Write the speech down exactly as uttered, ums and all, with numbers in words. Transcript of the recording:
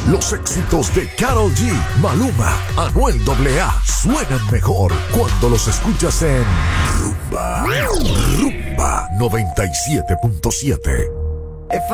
Los éxitos de Karol G, Maluma, Anuel doble A suenan mejor cuando los escuchas en Rumba. Rumba noventa y siete punto siete.